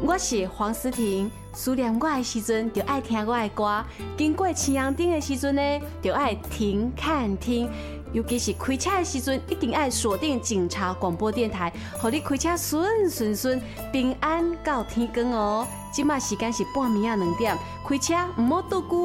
我是黄思婷，思念我的时阵就爱听我的歌，经过青阳顶的时阵呢，就爱停看听。尤其是开车的时阵，一定爱锁定警察广播电台，互你开车顺，平安到天光哦。即马时间是半暝2点，开车唔好拄久。